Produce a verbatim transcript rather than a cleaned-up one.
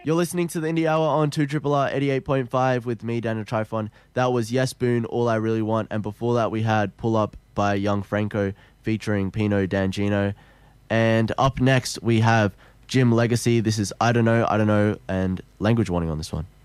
You're listening to the Indie Hour on two R R R eighty-eight point five with me, Daniel Trifon. That was Yes Boone, All I Really Want. And before that, we had Pull Up by Young Franco featuring Pino D'Angino. And up next, we have Jim Legacy. This is I Don't Know, I Don't Know, and language warning on this one.